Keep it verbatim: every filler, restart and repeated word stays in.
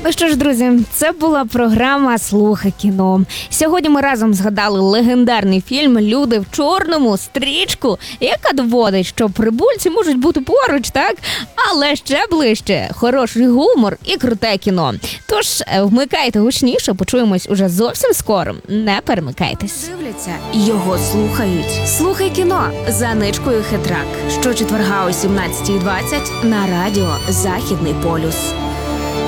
Ну що ж, друзі, це була програма «Слухай кіно». Сьогодні ми разом згадали легендарний фільм «Люди в чорному», стрічку, яка доводить, що прибульці можуть бути поруч, так? Але ще ближче, хороший гумор і круте кіно. Тож вмикайте гучніше, почуємось уже зовсім скоро. Не перемикайтесь. Дивляться, його слухають. «Слухай кіно» за Ничкою Хитрак. Щочетверга о сімнадцятій двадцять на радіо «Західний полюс».